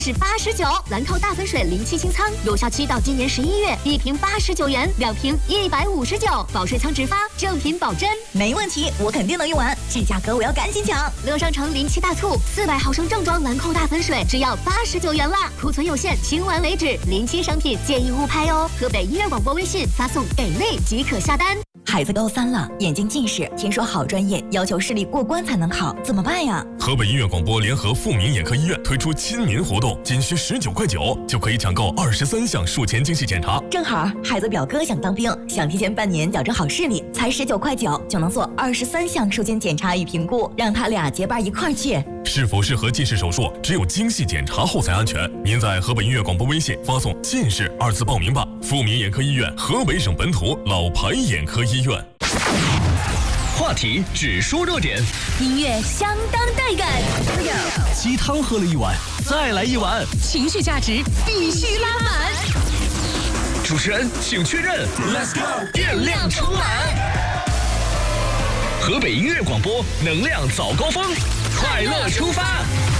是89，兰蔻大粉水07清仓，有效期到今年11月，1瓶89元，2瓶159，保水仓直发，正品保真。 没问题，我肯定能用完，这价格我要赶紧抢。 乐商城07大促，400毫升正装兰蔻大粉水只要89元啦，库存有限，清完为止。07商品建议勿拍哦。河北音乐广播微信发送“给力”即可下单。 孩子高3了，眼睛近视，听说好专业要求视力过关才能考，怎么办呀？ 河北音乐广播联合富民眼科医院推出亲民活动，仅需19.9块就可以抢购23项术前精细检查。 正好孩子表哥想当兵，想提前半年矫正好视力，才19.9块就能做23项术前检查与评估，让他俩结伴一块儿去。 是否适合近视手术，只有精细检查后才安全。您在河北音乐广播微信发送“近视”2字报名吧。富民眼科医院，河北省本土老牌眼科医院。 话题只说热点， 音乐相当带感， 鸡汤喝了一碗，再来一碗， 情绪价值必须拉满。 主持人请确认 ，Let's go， 电量充满。河北音乐广播，能量早高峰，快乐出发。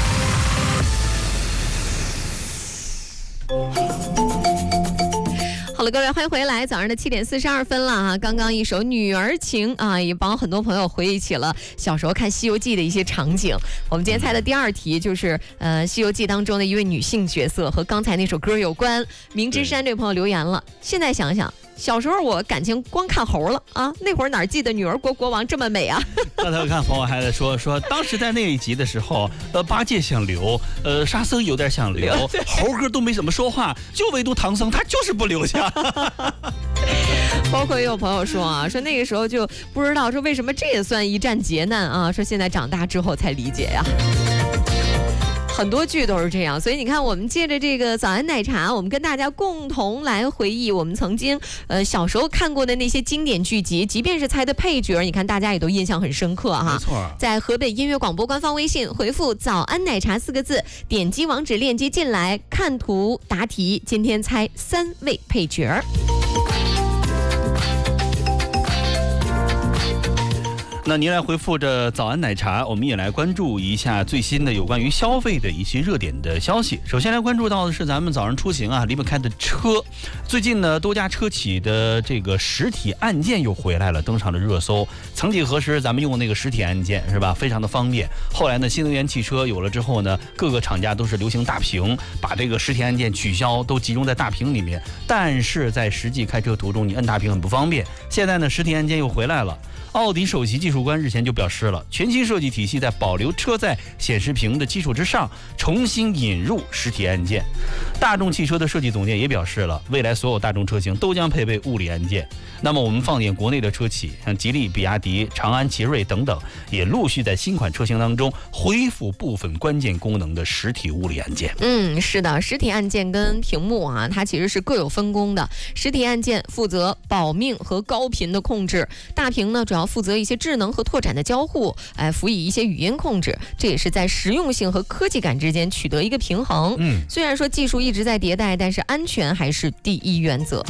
好了，各位欢迎回来，早上的7点42分了啊！刚刚一首《女儿情》啊，也帮很多朋友回忆起了小时候看《西游记》的一些场景。我们今天猜的第2题就是《西游记》当中的一位女性角色和刚才那首歌有关。明之山这位朋友留言了，现在想想。小时候我感情光看猴了啊，那会儿哪记得女儿国国王这么美啊？ 刚才我看朋友还在说当时在那一集的时候，八戒想留，沙僧有点想留，猴哥都没怎么说话，就唯独唐僧他就是不留下。 包括也有朋友说啊，说那个时候就不知道说为什么这也算一战劫难啊，说现在长大之后才理解呀。很多剧都是这样，所以你看，我们借着这个早安奶茶，我们跟大家共同来回忆我们曾经小时候看过的那些经典剧集，即便是猜的配角，你看大家也都印象很深刻哈。 没错， 在河北音乐广播官方微信回复“早安奶茶”4个字，点击网址链接进来，看图答题，今天猜3位配角。 那您来回复着早安奶茶，我们也来关注一下最新的有关于消费的一些热点的消息。首先来关注到的是咱们早上出行啊离不开的车，最近呢多家车企的这个实体按键又回来了，登上了热搜。曾几何时咱们用那个实体按键是吧，非常的方便。后来呢新能源汽车有了之后呢，各个厂家都是流行大屏，把这个实体按键取消，都集中在大屏里面。但是在实际开车途中，你摁大屏很不方便。现在呢实体按键又回来了。奥迪首席技术官日前就表示了，全新设计体系在保留车载显示屏的基础之上，重新引入实体按键。大众汽车的设计总监也表示了，未来所有大众车型都将配备物理按键。那么我们放眼国内的车企，像吉利、比亚迪、长安、奇瑞等等，也陆续在新款车型当中恢复部分关键功能的实体物理按键。 是的，实体按键跟屏幕啊，它其实是各有分工的。实体按键负责保命和高频的控制，大屏呢主要负责一些智能和拓展的交互，辅以一些语音控制，这也是在实用性和科技感之间取得一个平衡。虽然说技术一直在迭代，但是安全还是第一原则。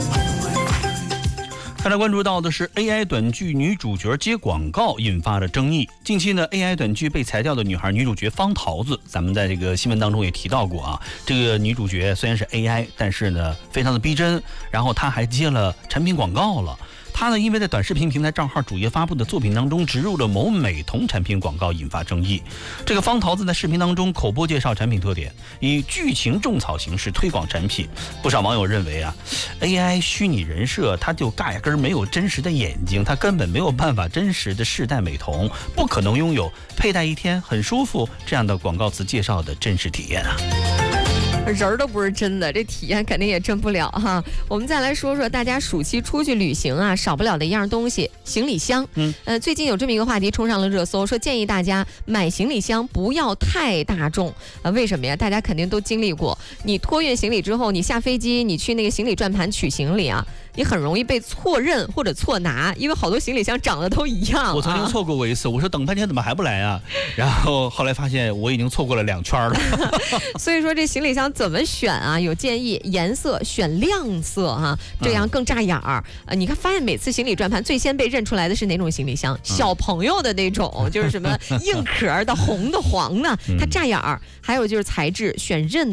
再来关注到的是 AI 短剧女主角接广告引发了争议。近期呢 AI 短剧被裁掉的女孩女主角方桃子，咱们在这个新闻当中也提到过啊。这个女主角虽然是 AI， 但是呢非常的逼真，然后她还接了产品广告了。她呢因为在短视频平台账号主页发布的作品当中植入了某美瞳产品广告，引发争议。这个方桃子在视频当中口播介绍产品特点，以剧情种草形式推广产品。不少网友认为啊 AI 虚拟人设它就压根没有真实的眼睛，它根本没有办法真实的试戴美瞳，不可能拥有佩戴一天很舒服这样的广告词介绍的真实体验啊。 人都不是真的，这体验肯定也真不了哈。我们再来说说大家暑期出去旅行啊，少不了的一样东西——行李箱。最近有这么一个话题冲上了热搜，说建议大家买行李箱不要太大众啊。为什么呀？大家肯定都经历过，你托运行李之后，你下飞机，你去那个行李转盘取行李啊，你很容易被错认或者错拿，因为好多行李箱长得都一样。 我曾经错过过一次，我说等半天怎么还不来啊？然后后来发现我已经错过了2圈了。 所以说这行李箱怎么选啊？有建议，颜色选亮色啊，这样更扎眼儿。你看，发现每次行李转盘最先被认出来的是哪种行李箱？小朋友的那种，就是什么硬壳的、红的、黄的，它扎眼儿。还有就是材质，选韧